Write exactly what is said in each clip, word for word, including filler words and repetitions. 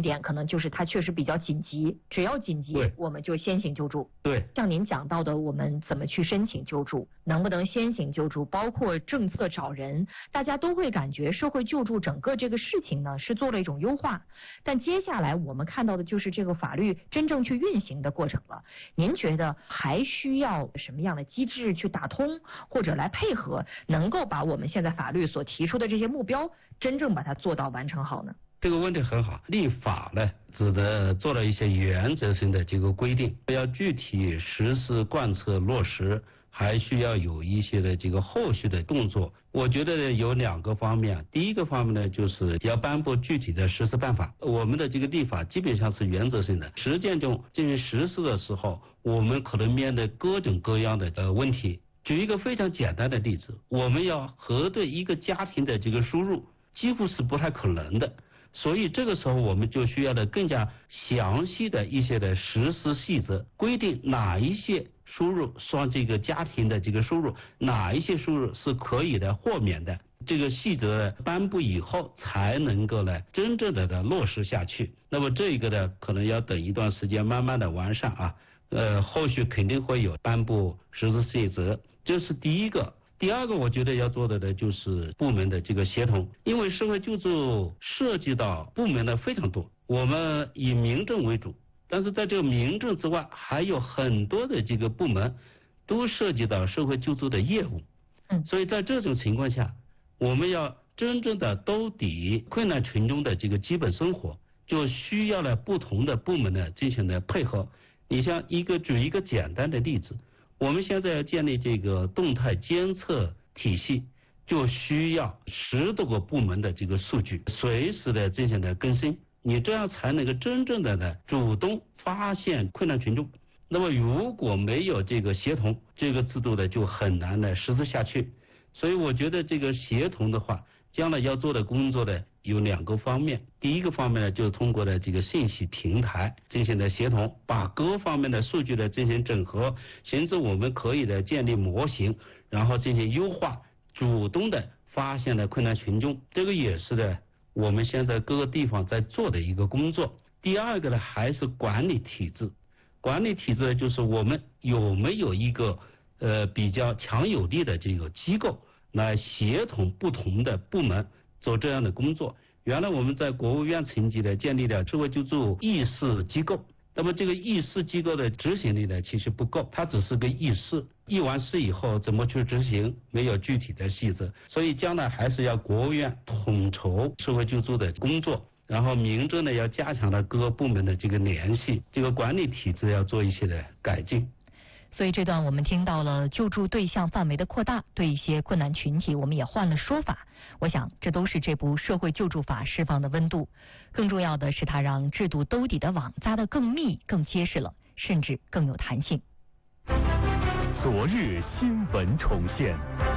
点可能就是它确实比较紧急，只要紧急我们就先行救助。 对， 像您讲到的，我们怎么去申请救助，能不能先行救助，包括政策找人，大家都会感觉社会救助整个这个事情呢是做了一种优化。但接下来我们看到的就是这个法律真正去运行的过程了。您觉得还需要什么样的机制去打通，或者来配合，能够把我们现在法律所提出的这些目标真正把它做到完成好呢？ 这个问题很好，立法呢只的做了一些原则性的这个规定，要具体实施贯彻落实，还需要有一些的这个后续的动作。我觉得有两个方面，第一个方面呢，就是要颁布具体的实施办法。我们的这个立法基本上是原则性的，实践中进行实施的时候，我们可能面对各种各样的呃问题。举一个非常简单的例子，我们要核对一个家庭的这个收入，几乎是不太可能的。所以这个时候我们就需要的更加详细的一些的实施细则，规定哪一些收入算这个家庭的这个收入，哪一些收入是可以的豁免的。这个细则颁布以后才能够呢真正的的落实下去。那么这个呢可能要等一段时间慢慢的完善啊，呃后续肯定会有颁布实施细则，这是第一个。第二个我觉得要做的呢就是部门的这个协同，因为社会救助涉及到部门呢非常多，我们以民政为主，但是在这个民政之外还有很多的这个部门都涉及到社会救助的业务，嗯，所以在这种情况下，我们要真正的兜底困难群众的这个基本生活，就需要了不同的部门呢进行的配合。你像一个举一个简单的例子，我们现在要建立这个动态监测体系，就需要十多个部门的这个数据随时的进行的更新，你这样才能够真正的呢主动发现困难群众。那么如果没有这个协同，这个制度呢就很难的实施下去。所以我觉得这个协同的话，将来要做的工作呢有两个方面。第一个方面呢，就是通过的这个信息平台进行的协同，把各方面的数据的进行整合，甚至我们可以的建立模型，然后进行优化，主动的发现了困难群众，这个也是的我们现在各个地方在做的一个工作。第二个呢，还是管理体制。管理体制就是我们有没有一个呃比较强有力的这个机构来协同不同的部门做这样的工作。原来我们在国务院层级的建立了社会救助议事机构，那么这个议事机构的执行力呢其实不够，它只是个议事，议完事以后怎么去执行没有具体的细则，所以将来还是要国务院统筹社会救助的工作，然后民政呢要加强了各个部门的这个联系，这个管理体制要做一些的改进。 所以这段我们听到了救助对象范围的扩大，对一些困难群体我们也换了说法。我想这都是这部社会救助法释放的温度，更重要的是它让制度兜底的网扎得更密更结实了，甚至更有弹性。 昨日新闻重现。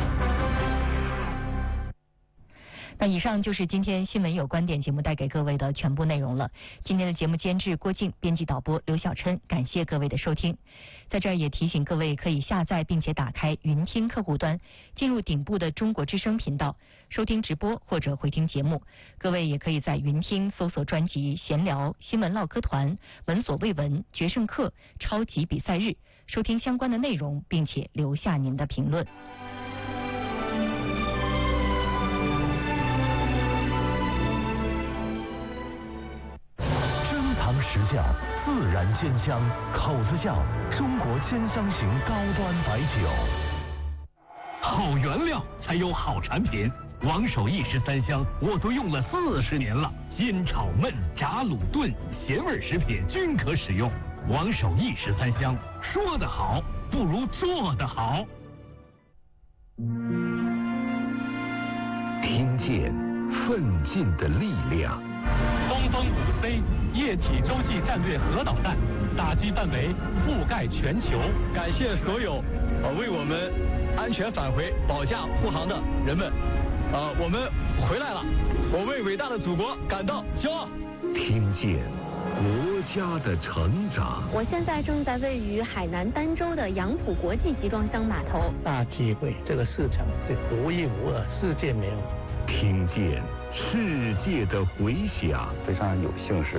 那以上就是今天新闻有观点节目带给各位的全部内容了。今天的节目监制郭静，编辑导播刘小琛，感谢各位的收听。在这儿也提醒各位可以下载并且打开云听客户端，进入顶部的中国之声频道收听直播或者回听节目。各位也可以在云听搜索专辑闲聊、新闻唠嗑团、闻所未闻、决胜课、超级比赛日，收听相关的内容，并且留下您的评论。 实窖自然鲜香，口子窖中国鲜香型高端白酒。好原料才有好产品，王守义十三香我都用了四十年了，煎炒焖炸卤炖咸味食品均可使用。王守义十三香，说得好不如做得好。听见奋进的力量。东风五 C 液体洲际战略核导弹打击范围覆盖全球。 感谢所有呃为我们安全返回保驾护航的人们，呃我们回来了，我为伟大的祖国感到骄傲。 听见国家的成长。 我现在正在位于海南儋州的杨浦国际集装箱码头。 大机会，这个市场是独一无二，世界没有。 听见世界的回响。 非常有幸是